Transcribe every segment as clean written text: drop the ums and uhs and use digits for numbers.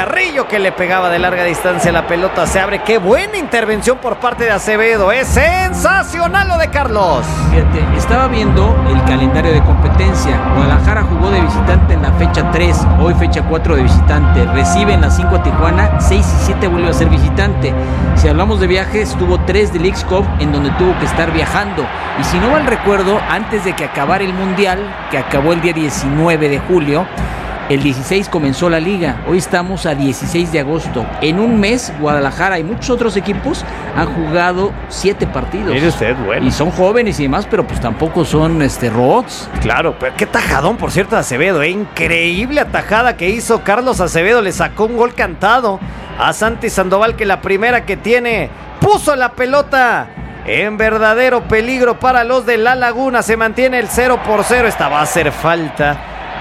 Carrillo que le pegaba de larga distancia, la pelota se abre. Qué buena intervención por parte de Acevedo, es sensacional lo de Carlos. Fíjate, estaba viendo el calendario de competencia. Guadalajara jugó de visitante en la fecha 3, hoy fecha 4 de visitante, recibe en las 5 a Tijuana, 6 y 7 vuelve a ser visitante. Si hablamos de viajes, tuvo 3 de Leagues Cup en donde tuvo que estar viajando, y si no mal recuerdo, antes de que acabara el Mundial, que acabó el día 19 de julio, el 16 comenzó la liga. Hoy estamos a 16 de agosto. En un mes, Guadalajara y muchos otros equipos han jugado 7 partidos. Mire usted, bueno. Y son jóvenes y demás, pero pues tampoco son robots. Claro, pero qué tajadón, por cierto, de Acevedo. Increíble atajada que hizo Carlos Acevedo. Le sacó un gol cantado a Santi Sandoval, que la primera que tiene puso la pelota en verdadero peligro para los de La Laguna. Se mantiene el 0-0. Esta va a ser falta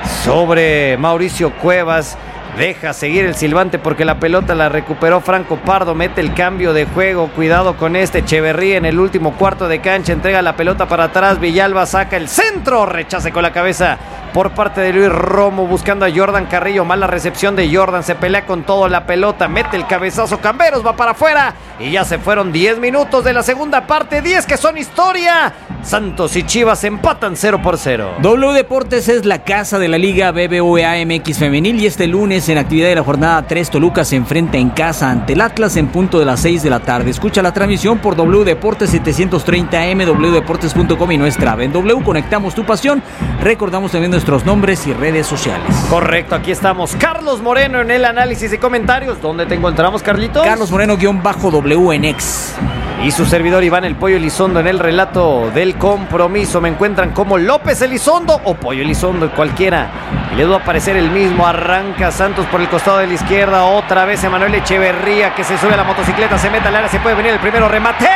sobre Mauricio Cuevas. Deja seguir el silbante porque la pelota la recuperó Franco Pardo. Mete el cambio de juego. Cuidado con Echeverría en el último cuarto de cancha. Entrega la pelota para atrás. Villalba saca el centro. Rechace con la cabeza por parte de Luis Romo. Buscando a Jordan Carrillo. Mala recepción de Jordan. Se pelea con todo la pelota. Mete el cabezazo. Camberos va para afuera. Y ya se fueron 10 minutos de la segunda parte. 10 que son historia. Santos y Chivas empatan 0-0. W Deportes es la casa de la Liga BBVA MX Femenil, y este lunes en actividad de la jornada 3, Toluca se enfrenta en casa ante el Atlas en punto de las 6 de la tarde. Escucha la transmisión por W Deportes 730M, wdeportes.com y nuestra app. En W conectamos tu pasión. Recordamos también nuestros nombres y redes sociales. Correcto, aquí estamos. Carlos Moreno en el análisis y comentarios. ¿Dónde te encontramos, Carlitos? Carlos Moreno-W en X. Y su servidor Iván el Pollo Elizondo en el relato del compromiso. Me encuentran como López Elizondo o Pollo Elizondo, cualquiera. Y le va a aparecer el mismo. Arranca Santos por el costado de la izquierda. Otra vez Emanuel Echeverría que se sube a la motocicleta, se mete al área, se puede venir el primero remate.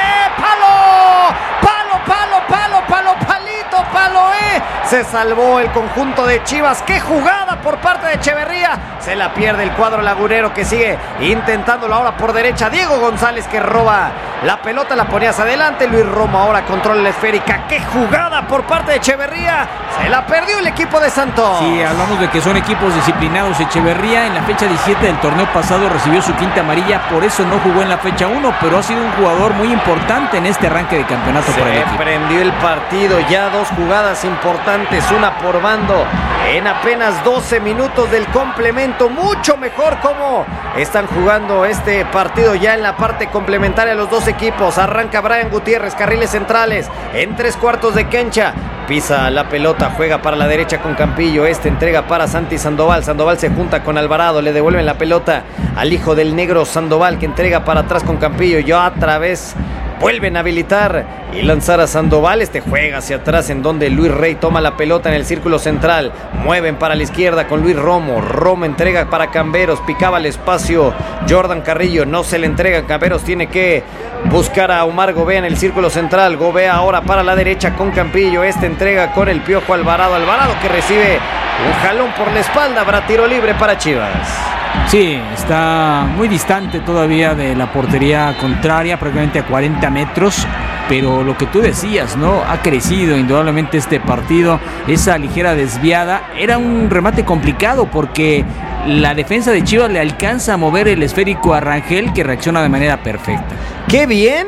¡Palo! ¡Palo, palo, palo, palo, palito, palo! Se salvó el conjunto de Chivas. ¡Qué jugada por parte de Echeverría! Se la pierde el cuadro lagunero que sigue intentándolo ahora por derecha. Diego González que roba la pelota, la pone hacia adelante. Luis Romo ahora controla la esférica. ¡Qué jugada por parte de Echeverría! Se la perdió el equipo de Santos. Sí, hablamos de que son equipos disciplinados. Echeverría en la fecha 17 del torneo pasado recibió su quinta amarilla, por eso no jugó en la fecha 1, pero ha sido un jugador muy importante en este arranque de campeonato para el equipo. Se prendió el partido, ya 2 jugadas importantes, una por bando en apenas 12 minutos del complemento. Mucho mejor cómo están jugando este partido ya en la parte complementaria los dos equipos. Arranca Brian Gutiérrez, carriles centrales en 3/4 de cancha. Pisa la pelota, juega para la derecha con Campillo. Entrega para Santi Sandoval. Sandoval se junta con Alvarado. Le devuelven la pelota al hijo del negro Sandoval, que entrega para atrás con Campillo. Ya otra vez vuelven a habilitar y lanzar a Sandoval. Juega hacia atrás en donde Luis Rey toma la pelota en el círculo central. Mueven para la izquierda con Luis Romo. Romo entrega para Camberos. Picaba el espacio Jordan Carrillo. No se le entrega. Camberos tiene que buscar a Omar Gobea en el círculo central. Gobea ahora para la derecha con Campillo. Entrega con el Piojo Alvarado. Alvarado que recibe un jalón por la espalda. Habrá tiro libre para Chivas. Sí, está muy distante todavía de la portería contraria, prácticamente a 40 metros. Pero lo que tú decías, ¿no? Ha crecido indudablemente este partido. Esa ligera desviada era un remate complicado porque la defensa de Chivas le alcanza a mover el esférico a Rangel, que reacciona de manera perfecta. ¡Qué bien!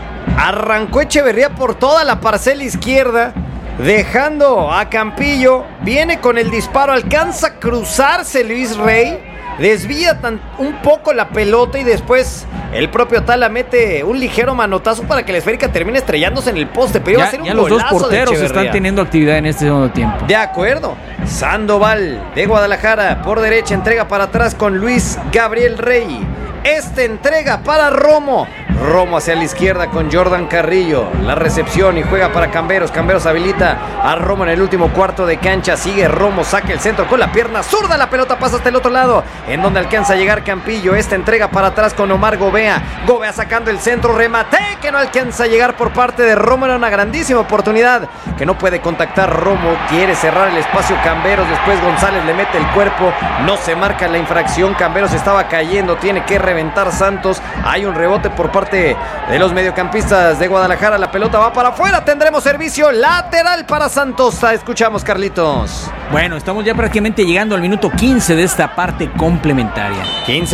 Arrancó Echeverría por toda la parcela izquierda, dejando a Campillo. Viene con el disparo, alcanza a cruzarse Luis Rey. Desvía un poco la pelota y después el propio Tala mete un ligero manotazo para que la esférica termine estrellándose en el poste. Pero iba a ser un los dos porteros de están teniendo actividad en este segundo tiempo. De acuerdo. Sandoval de Guadalajara por derecha, entrega para atrás con Luis Gabriel Rey. Entrega para Romo. Romo hacia la izquierda con Jordan Carrillo. La recepción y juega para Camberos. Camberos habilita a Romo en el último cuarto de cancha. Sigue Romo, saca el centro con la pierna zurda. La pelota pasa hasta el otro lado, en donde alcanza a llegar Campillo. Entrega para atrás con Omar Gobea. Gobea sacando el centro. Remate que no alcanza a llegar por parte de Romo. Era una grandísima oportunidad que no puede contactar Romo. Quiere cerrar el espacio Camberos. Después González le mete el cuerpo. No se marca la infracción. Camberos estaba cayendo. Tiene que reventar Santos. Hay un rebote por parte de los mediocampistas de Guadalajara. La pelota va para afuera. Tendremos servicio lateral para Santos. Escuchamos, Carlitos. Bueno, estamos ya prácticamente llegando al minuto 15 de esta parte complementaria. 15